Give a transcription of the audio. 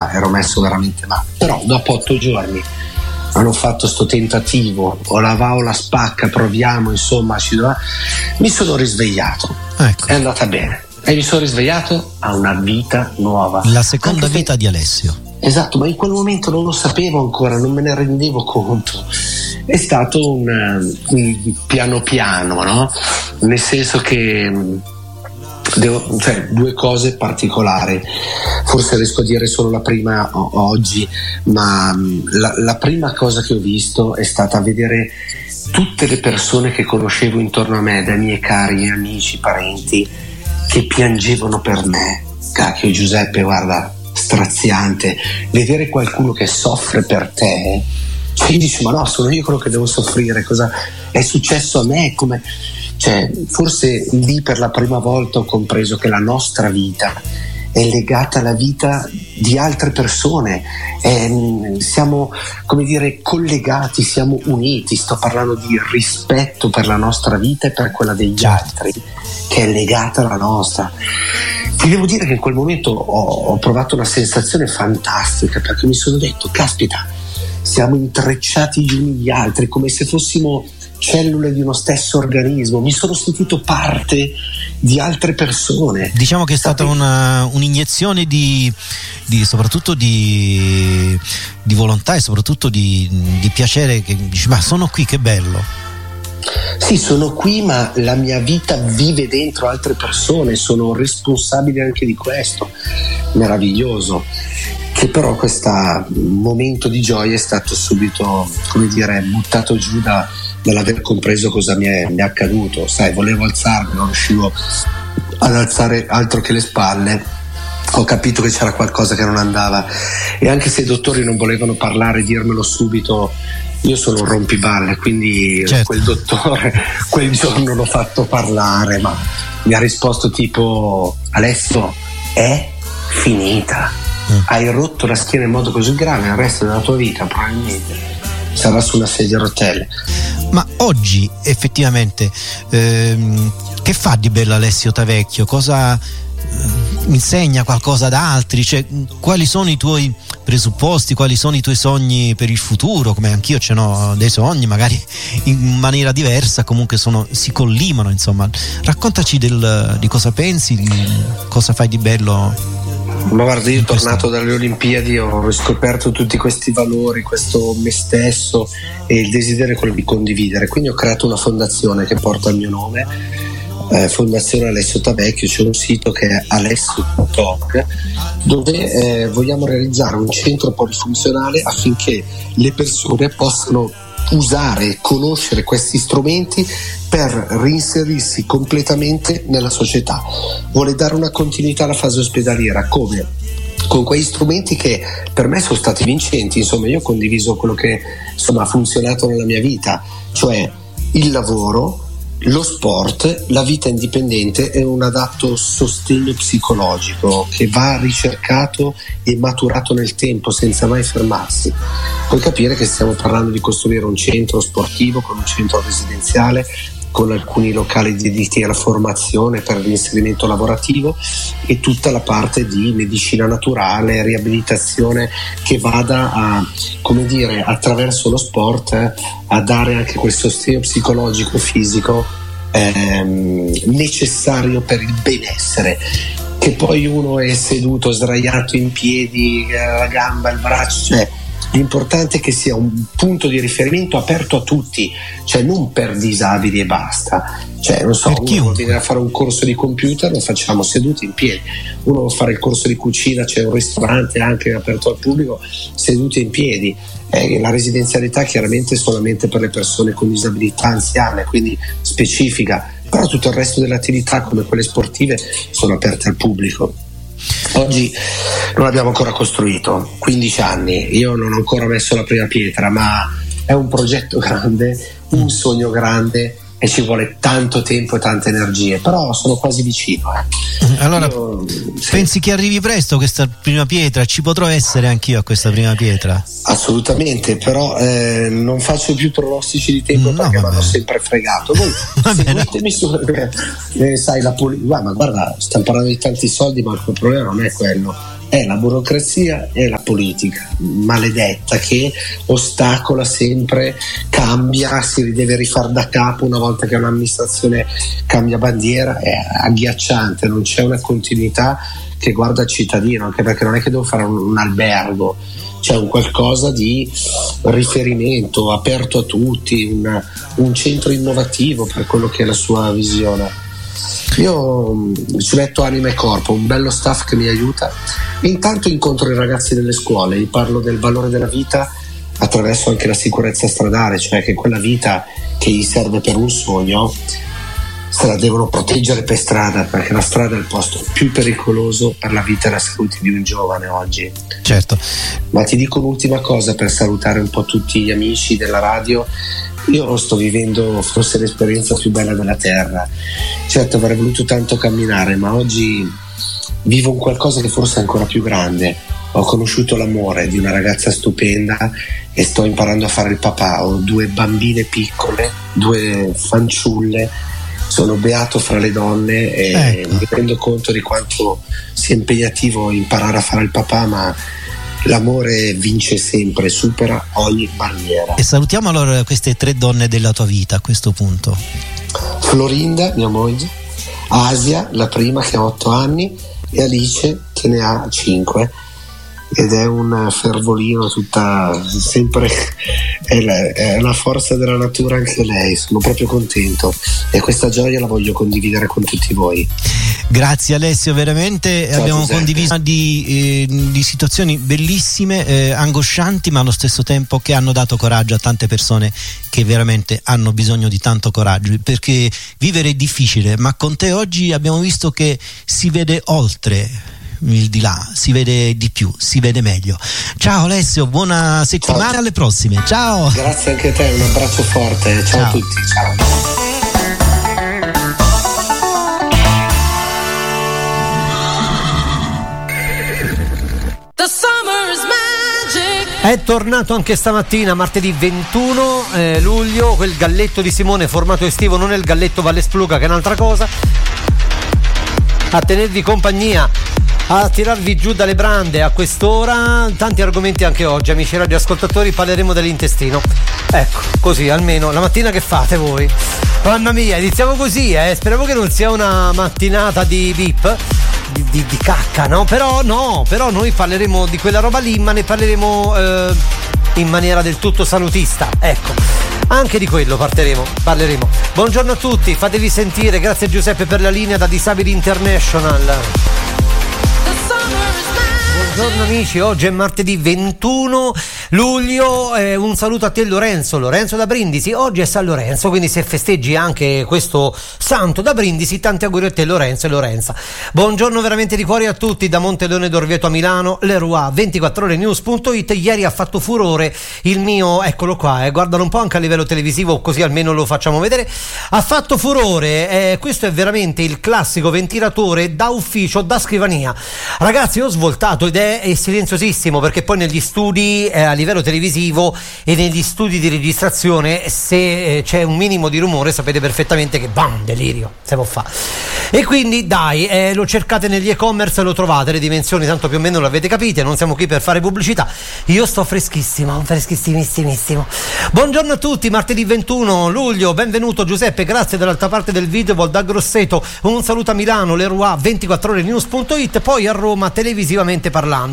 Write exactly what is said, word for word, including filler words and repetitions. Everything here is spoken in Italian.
vita ero messo veramente male. Però dopo otto giorni hanno fatto sto tentativo, o la va o la spacca, proviamo, insomma, ci dov- mi sono risvegliato, ecco. È andata bene e mi sono risvegliato a una vita nuova, la seconda Anche vita se... di Alessio. Esatto, ma in quel momento non lo sapevo ancora, non me ne rendevo conto. È stato un, un piano piano, no? Nel senso che devo, cioè, due cose particolari. Forse riesco a dire solo la prima o- oggi, ma la, la prima cosa che ho visto è stata vedere tutte le persone che conoscevo intorno a me, dai miei cari amici, parenti, che piangevano per me. Cacchio Giuseppe, guarda, straziante vedere qualcuno che soffre per te, cioè dici ma no, sono io quello che devo soffrire, cosa è successo a me, come, cioè forse lì per la prima volta ho compreso che la nostra vita è legata alla vita di altre persone, è, siamo come dire collegati, siamo uniti, sto parlando di rispetto per la nostra vita e per quella degli altri che è legata alla nostra. Ti devo dire che in quel momento ho, ho provato una sensazione fantastica, perché mi sono detto caspita, siamo intrecciati gli uni gli altri come se fossimo cellule di uno stesso organismo, mi sono sentito parte di altre persone. Diciamo che è stata una, un'iniezione di, di soprattutto di, di volontà e soprattutto di, di piacere, che dici ma sono qui, che bello. Sì, sono qui, ma la mia vita vive dentro altre persone, sono responsabile anche di questo, meraviglioso. Che però questo momento di gioia è stato subito, come dire, buttato giù da, dall'aver compreso cosa mi è, mi è accaduto. Sai, volevo alzarmi, non riuscivo ad alzare altro che le spalle. Ho capito che c'era qualcosa che non andava, e anche se i dottori non volevano parlare, dirmelo subito, io sono un rompiballe, quindi certo. Quel dottore quel giorno l'ho fatto parlare, ma mi ha risposto tipo: Alessio, è finita, mm. hai rotto la schiena in modo così grave, il resto della tua vita probabilmente sarà su una sedia a rotelle. Ma oggi effettivamente ehm, che fa di bello Alessio Tavecchio? Cosa insegna qualcosa ad altri? Cioè, quali sono i tuoi presupposti, quali sono i tuoi sogni per il futuro? Come anch'io ce n'ho dei sogni, magari in maniera diversa, comunque sono, si collimano, insomma. Raccontaci del, di cosa pensi, di cosa fai di bello. Ma guarda, io tornato dalle Olimpiadi ho riscoperto tutti questi valori, questo me stesso e il desiderio quello di condividere, quindi ho creato una fondazione che porta il mio nome, Eh, Fondazione Alessio Tavecchio. C'è un sito che è Alessio punto org, dove eh, vogliamo realizzare un centro polifunzionale affinché le persone possano usare e conoscere questi strumenti per reinserirsi completamente nella società. Vuole dare una continuità alla fase ospedaliera, come? Con quegli strumenti che per me sono stati vincenti. Insomma, io ho condiviso quello che insomma ha funzionato nella mia vita, cioè il lavoro, lo sport, la vita indipendente e un adatto sostegno psicologico che va ricercato e maturato nel tempo senza mai fermarsi. Puoi capire che stiamo parlando di costruire un centro sportivo con un centro residenziale, con alcuni locali dediti alla formazione per l'inserimento lavorativo e tutta la parte di medicina naturale, riabilitazione, che vada a, come dire, attraverso lo sport eh, a dare anche quel sostegno psicologico fisico ehm, necessario per il benessere. Che poi uno è seduto, sdraiato in piedi, la gamba, il braccio, cioè l'importante è che sia un punto di riferimento aperto a tutti, cioè non per disabili e basta. Cioè, non so, uno vuole venire a fare un corso di computer, lo facciamo seduti in piedi. Uno vuole fare il corso di cucina, c'è un ristorante anche aperto al pubblico, seduti in piedi. Eh, la residenzialità chiaramente è solamente per le persone con disabilità anziane, quindi specifica, però tutto il resto delle attività, come quelle sportive, sono aperte al pubblico. Oggi non abbiamo ancora costruito, quindici anni, io non ho ancora messo la prima pietra, ma è un progetto grande, un sogno grande e ci vuole tanto tempo e tante energie, però sono quasi vicino. Eh. Allora, io, sì. Pensi che arrivi presto questa prima pietra? Ci potrò essere anch'io a questa prima pietra? Assolutamente, però eh, non faccio più pronostici di tempo, no, perché mi hanno sempre fregato. Voi seguitemi su, eh, sai, la politica, ma guarda, stiamo parlando di tanti soldi, ma il problema non è quello. è la burocrazia e la politica maledetta che ostacola sempre, cambia, si deve rifare da capo una volta che un'amministrazione cambia bandiera, è agghiacciante, non c'è una continuità che guarda il cittadino, anche perché non è che devo fare un, un albergo, c'è un qualcosa di riferimento aperto a tutti, un, un centro innovativo per quello che è la sua visione. Io ci metto anima e corpo, un bello staff che mi aiuta e intanto incontro i ragazzi delle scuole, gli parlo del valore della vita attraverso anche la sicurezza stradale, cioè che quella vita che gli serve per un sogno se la devono proteggere per strada, perché la strada è il posto più pericoloso per la vita e la salute di un giovane oggi. Certo. Ma ti dico un'ultima cosa per salutare un po' tutti gli amici della radio. Io sto vivendo forse l'esperienza più bella della terra. Certo, avrei voluto tanto camminare, ma oggi vivo un qualcosa che forse è ancora più grande. Ho conosciuto l'amore di una ragazza stupenda e sto imparando a fare il papà. Ho due bambine piccole, due fanciulle. Sono beato fra le donne e ecco. Mi rendo conto di quanto sia impegnativo imparare a fare il papà, ma l'amore vince sempre, supera ogni barriera. E salutiamo allora queste tre donne della tua vita a questo punto. Florinda, mia moglie, Asia, la prima che ha otto anni, e Alice che ne ha cinque. Ed è un fervolino tutta sempre, è, la, è una forza della natura anche lei, sono proprio contento e questa gioia la voglio condividere con tutti voi. Grazie Alessio, veramente. Ciao, abbiamo Giuseppe. Condiviso di, eh, di situazioni bellissime, eh, angoscianti, ma allo stesso tempo che hanno dato coraggio a tante persone che veramente hanno bisogno di tanto coraggio, perché vivere è difficile, ma con te oggi abbiamo visto che si vede oltre il di là, si vede di più, si vede meglio. Ciao Alessio, buona settimana, ciao. Alle prossime, ciao. Grazie anche a te, un abbraccio forte, ciao, ciao. A tutti, ciao. È tornato anche stamattina, martedì ventuno eh, luglio, quel galletto di Simone formato estivo, non è il galletto Valle Spluga che è un'altra cosa, a tenervi compagnia, a tirarvi giù dalle brande a quest'ora. Tanti argomenti anche oggi, amici radioascoltatori, parleremo dell'intestino. Ecco, così almeno la mattina che fate voi? Mamma mia, iniziamo così, eh. Speriamo che non sia una mattinata di vip, di, di, di cacca, no? Però no, però noi parleremo di quella roba lì, ma ne parleremo eh, in maniera del tutto salutista, ecco. Anche di quello parleremo, parleremo. Buongiorno a tutti, fatevi sentire, grazie Giuseppe per la linea da Disabili International. Buongiorno amici, oggi è martedì ventuno luglio, eh, un saluto a te Lorenzo, Lorenzo da Brindisi, oggi è San Lorenzo, quindi se festeggi anche questo santo da Brindisi, tanti auguri a te Lorenzo e Lorenza. Buongiorno veramente di cuore a tutti da Monteleone d'Orvieto a Milano, Leroy ventiquattro ore news punto it, ieri ha fatto furore il mio, eccolo qua, eh, guardalo un po' anche a livello televisivo così almeno lo facciamo vedere, ha fatto furore, eh, questo è veramente il classico ventilatore da ufficio, da scrivania. Ragazzi, ho svoltato ed è, è silenziosissimo perché poi negli studi eh, a livello televisivo e negli studi di registrazione se eh, c'è un minimo di rumore sapete perfettamente che bam, delirio, se può fa. E quindi dai, eh, lo cercate negli e-commerce e lo trovate, le dimensioni tanto più o meno le avete capite, non siamo qui per fare pubblicità, io sto freschissimo, freschissimissimissimo. Buongiorno a tutti, martedì ventuno luglio, benvenuto Giuseppe, grazie dall'altra parte del video da Grosseto, un saluto a Milano, Leroy ventiquattro ore news punto it, poi a Roma televisivamente parlando.